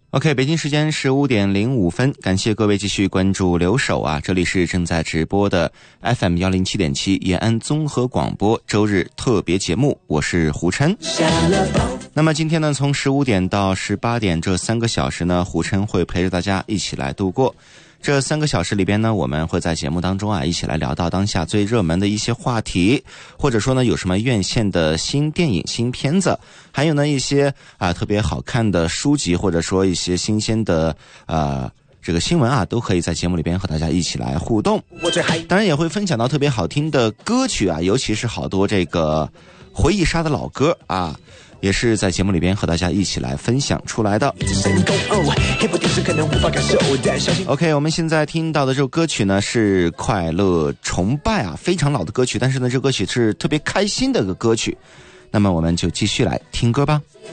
OK， 北京时间15点05分，感谢各位继续关注留守啊，这里是正在直播的 FM 107.7延安综合广播周日特别节目，我是胡琛。那么今天呢，从15点到18点这3个小时呢，胡琛会陪着大家一起来度过。这3个小时里边呢，我们会在节目当中啊，一起来聊到当下最热门的一些话题，或者说呢，有什么院线的新电影、新片子，还有呢一些特别好看的书籍，或者说一些新鲜的这个新闻啊，都可以在节目里边和大家一起来互动。当然也会分享到特别好听的歌曲啊，尤其是好多这个回忆杀的老歌啊，也是在节目里边和大家一起来分享出来的。OK， 我们现在听到的这首歌曲呢是快乐崇拜啊，非常老的歌曲，但是呢这歌曲是特别开心的一个歌曲。那么我们就继续来听歌吧。